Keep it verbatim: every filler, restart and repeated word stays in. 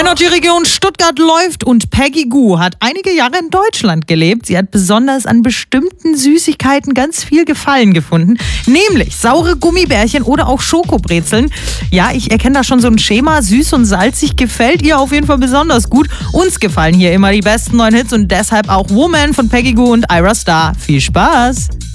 Energy-Region Stuttgart läuft und Peggy Gou hat einige Jahre in Deutschland gelebt. Sie hat besonders an bestimmten Süßigkeiten ganz viel Gefallen gefunden, nämlich saure Gummibärchen oder auch Schokobrezeln. Ja, ich erkenne da schon so ein Schema, süß und salzig gefällt ihr auf jeden Fall besonders gut. Uns gefallen hier immer die besten neuen Hits und deshalb auch Woman von Peggy Gou und Ira Star. Viel Spaß!